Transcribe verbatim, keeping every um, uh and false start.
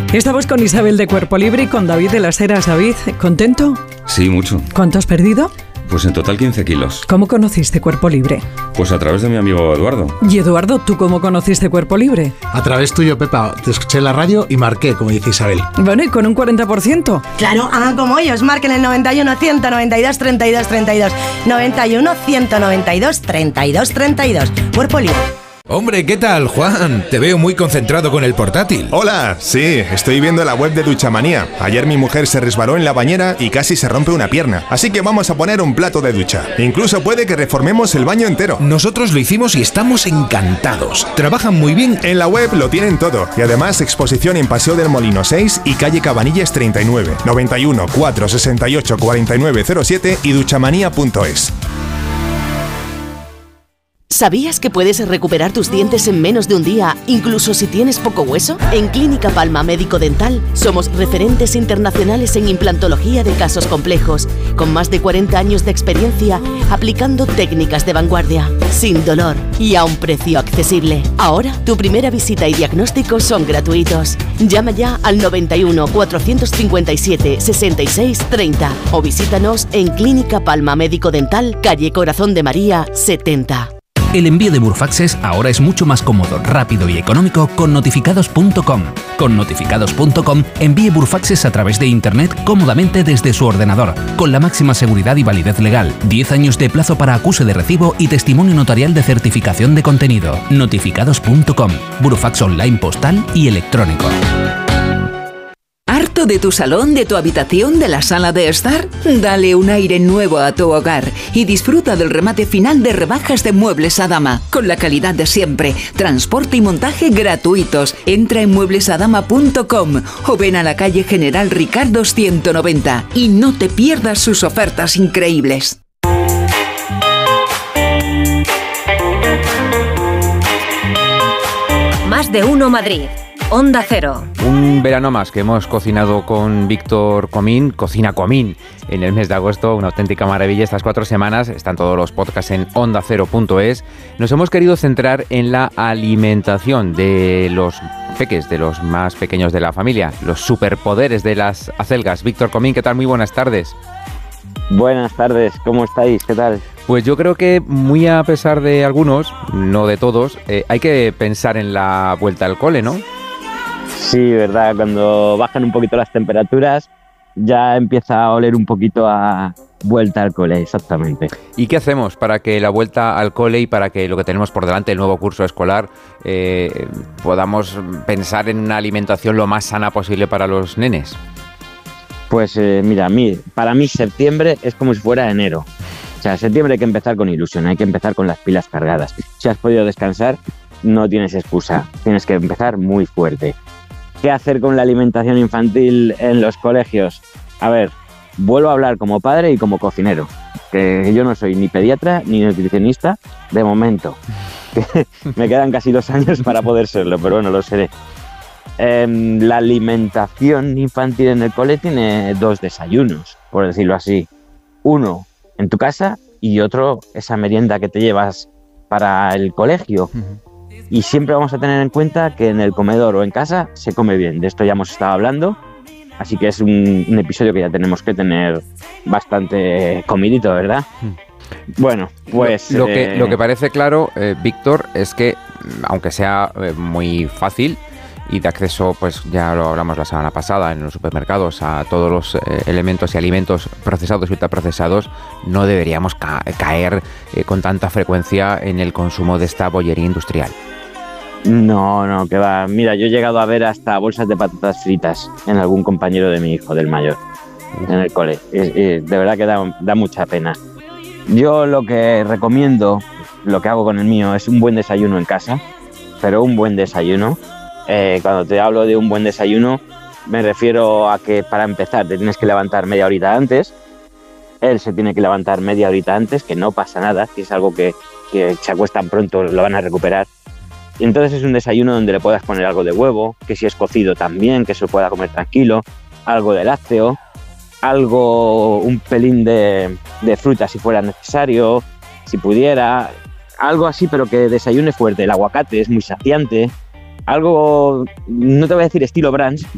Estamos con Isabel de Cuerpo Libre y con David de las Heras. David, ¿contento? Sí, mucho. ¿Cuánto has perdido? Pues en total quince kilos. ¿Cómo conociste Cuerpo Libre? Pues a través de mi amigo Eduardo. Y Eduardo, ¿tú cómo conociste Cuerpo Libre? A través tuyo, Pepa. Te escuché en la radio y marqué, como dice Isabel. Bueno, ¿y con un cuarenta por ciento? Claro, hagan como ellos, marquen el noventa y uno, ciento noventa y dos, treinta y dos, treinta y dos. noventa y uno, ciento noventa y dos, treinta y dos, treinta y dos. Cuerpo Libre. Hombre, ¿qué tal, Juan? Te veo muy concentrado con el portátil. Hola, sí, estoy viendo la web de Duchamanía. Ayer mi mujer se resbaló en la bañera y casi se rompe una pierna. Así que vamos a poner un plato de ducha. Incluso puede que reformemos el baño entero. Nosotros lo hicimos y estamos encantados. Trabajan muy bien. En la web lo tienen todo. Y además exposición en Paseo del Molino seis y calle Cabanillas treinta y nueve. noventa y uno, cuatrocientos sesenta y ocho, cuarenta y nueve cero siete y duchamanía punto es. ¿Sabías que puedes recuperar tus dientes en menos de un día, incluso si tienes poco hueso? En Clínica Palma Médico Dental somos referentes internacionales en implantología de casos complejos, con más de cuarenta años de experiencia aplicando técnicas de vanguardia, sin dolor y a un precio accesible. Ahora, tu primera visita y diagnóstico son gratuitos. Llama ya al noventa y uno, cuatrocientos cincuenta y siete, sesenta y seis, treinta o visítanos en Clínica Palma Médico Dental, calle Corazón de María, setenta. El envío de Burfaxes ahora es mucho más cómodo, rápido y económico con notificados punto com. Con notificados punto com envíe Burfaxes a través de internet cómodamente desde su ordenador, con la máxima seguridad y validez legal, diez años de plazo para acuse de recibo y testimonio notarial de certificación de contenido. notificados punto com, Burfax online postal y electrónico. ¿Harto de tu salón, de tu habitación, de la sala de estar? Dale un aire nuevo a tu hogar y disfruta del remate final de rebajas de Muebles Adama, con la calidad de siempre, transporte y montaje gratuitos. Entra en muebles adama punto com o ven a la calle General Ricardo ciento noventa y no te pierdas sus ofertas increíbles. Más de uno Madrid. Onda Cero. Un verano más que hemos cocinado con Víctor Comín, Cocina Comín, en el mes de agosto, una auténtica maravilla. Estas cuatro semanas están todos los podcasts en onda cero punto es. Nos hemos querido centrar en la alimentación de los peques, de los más pequeños de la familia, los superpoderes de las acelgas. Víctor Comín, ¿qué tal? Muy buenas tardes. Buenas tardes, ¿cómo estáis? ¿Qué tal? Pues yo creo que muy a pesar de algunos, no de todos, eh, hay que pensar en la vuelta al cole, ¿no? Sí, verdad, cuando bajan un poquito las temperaturas ya empieza a oler un poquito a vuelta al cole, exactamente. ¿Y qué hacemos para que la vuelta al cole y para que lo que tenemos por delante, el nuevo curso escolar, eh, podamos pensar en una alimentación lo más sana posible para los nenes? Pues eh, mira, a mí, para mí septiembre es como si fuera enero. O sea, septiembre hay que empezar con ilusión, hay que empezar con las pilas cargadas. Si has podido descansar, no tienes excusa, tienes que empezar muy fuerte. ¿Qué hacer con la alimentación infantil en los colegios? A ver, vuelvo a hablar como padre y como cocinero, que yo no soy ni pediatra ni nutricionista de momento. Me quedan casi dos años para poder serlo, pero bueno, lo seré. Eh, la alimentación infantil en el cole tiene dos desayunos, por decirlo así. Uno en tu casa y otro esa merienda que te llevas para el colegio. Uh-huh. Y siempre vamos a tener en cuenta que en el comedor o en casa se come bien. De esto ya hemos estado hablando, así que es un, un episodio que ya tenemos que tener bastante comidito, ¿verdad? Bueno, pues... Lo, lo, eh... que, lo que parece claro, eh, Víctor, es que, aunque sea eh, muy fácil y de acceso, pues ya lo hablamos la semana pasada en los supermercados, a todos los eh, elementos y alimentos procesados y ultraprocesados, no deberíamos ca- caer eh, con tanta frecuencia en el consumo de esta bollería industrial. No, no, que va. Mira, yo he llegado a ver hasta bolsas de patatas fritas en algún compañero de mi hijo, del mayor, en el cole. Y, y de verdad que da, da mucha pena. Yo lo que recomiendo, lo que hago con el mío, es un buen desayuno en casa, pero un buen desayuno. Eh, cuando te hablo de un buen desayuno, me refiero a que para empezar te tienes que levantar media horita antes. Él se tiene que levantar media horita antes, que no pasa nada, si es algo que, que se acuestan pronto lo van a recuperar. Y entonces es un desayuno donde le puedas poner algo de huevo, que si es cocido también, que se lo pueda comer tranquilo, algo de lácteo, algo, un pelín de, de fruta si fuera necesario, si pudiera, algo así, pero que desayune fuerte. El aguacate es muy saciante. Algo, no te voy a decir estilo brunch,